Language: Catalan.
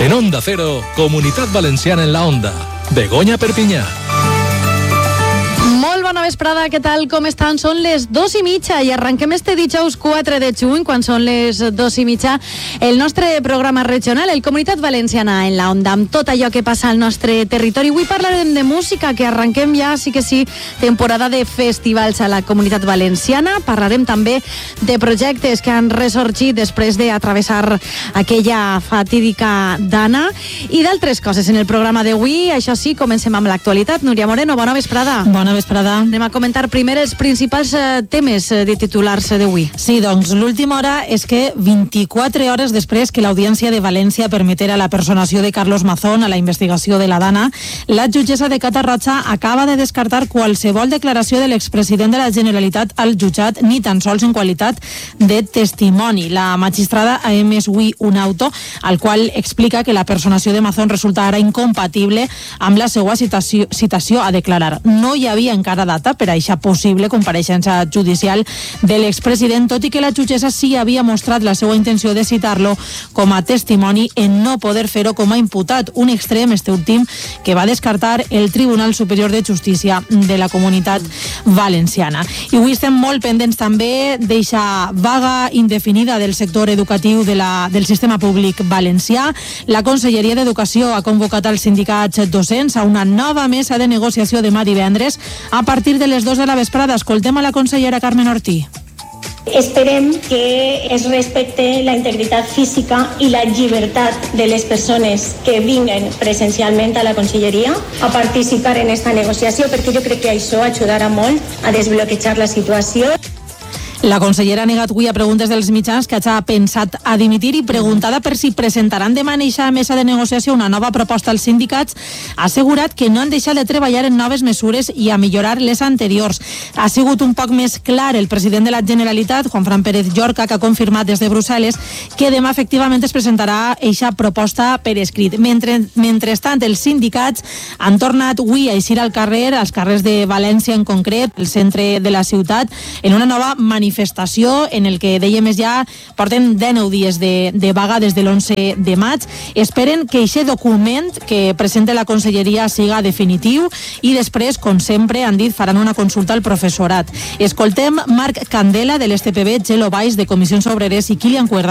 En Onda Cero, Comunitat Valenciana en la Onda. Begoña Perpinyà. Molt bona vesprada, què tal, com estan? Són les 2:30 i arrenquem este dijous 4 de juny, quan són les 2:30, el nostre programa regional, el Comunitat Valenciana en la Onda, amb tot allò que passa al nostre territori. Avui parlarem de música, que arrenquem ja, sí que sí, temporada de festivals a la Comunitat Valenciana. Parlarem també de projectes que han ressorgit després d'atravessar aquella fatídica dana i d'altres coses en el programa d'avui. Això sí, comencem amb l'actualitat. Núria Moreno, bona vesprada. Bona vesprada. Anem a comentar primer els principals temes de titulars d'avui. Sí, doncs l'última hora és que 24 hores després que l'Audiència de València permetera la personació de Carlos Mazón a la investigació de la dana, la jutgessa de Catarroja acaba de descartar qualsevol declaració de l'expresident de la Generalitat al jutjat, ni tan sols en qualitat de testimoni. La magistrada ha emès avui un auto al qual explica que la personació de Mazón resulta ara incompatible amb la seva citació a declarar. No hi havia encara data per a aquesta possible compareixença judicial de l'expresident, tot i que la jutgessa sí havia mostrat la seva intenció de citar-lo com a testimoni en no poder fer-ho com a imputat, un extrem, este últim, que va descartar el Tribunal Superior de Justícia de la Comunitat Valenciana. I avui estem molt pendents també d'eixa vaga indefinida del sector educatiu del sistema públic valencià. La Conselleria d'Educació ha convocat als sindicats docents a una nova mesa de negociació demà divendres a partir de les 2 de la vesprada. Escoltem a la consellera Carmen Ortí. Esperem que es respecte la integritat física i la llibertat de les persones que vinguen presencialment a la Conselleria a participar en esta negociació, perquè jo crec que això ajudarà molt a desbloquejar la situació. La consellera ha negat avui a preguntes dels mitjans que ha pensat a dimitir i preguntada per si presentaran demà en eixa mesa de negociació una nova proposta als sindicats, ha assegurat que no han deixat de treballar en noves mesures i a millorar les anteriors. Ha sigut un poc més clar el president de la Generalitat, Juanfran Pérez Llorca, que ha confirmat des de Brussel·les que demà efectivament es presentarà eixa proposta per escrit. Mentrestant, els sindicats han tornat avui a eixir al carrer, als carrers de València en concret, el centre de la ciutat, en una nova manifestació en el que dèiem ja porten 19 dies de vaga des de l'11 de maig. Esperen que aquest document que presenta la Conselleria siga definitiu i després, com sempre, han dit, faran una consulta al professorat. Escoltem Marc Candela de l'STPB, Gelo Baix de Comissions Obreres i Kilian Cuerda